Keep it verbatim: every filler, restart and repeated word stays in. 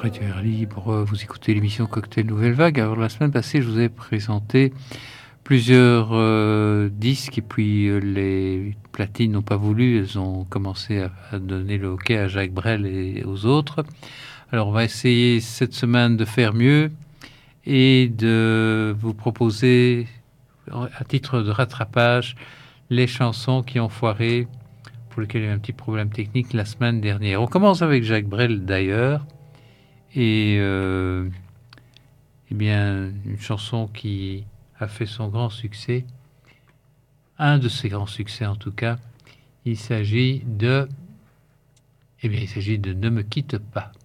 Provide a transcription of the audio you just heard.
Radio Air Libre, vous écoutez l'émission Cocktail Nouvelle Vague. Alors la semaine passée, je vous ai présenté plusieurs euh, disques et puis euh, les platines n'ont pas voulu. Elles ont commencé à, à donner le hockey à Jacques Brel et aux autres. Alors on va essayer cette semaine de faire mieux et de vous proposer, à titre de rattrapage, les chansons qui ont foiré, pour lesquelles il y a eu un petit problème technique la semaine dernière. On commence avec Jacques Brel d'ailleurs. Et euh, eh bien, une chanson qui a fait son grand succès, un de ses grands succès en tout cas, il s'agit de, eh bien, il s'agit de Ne me quitte pas.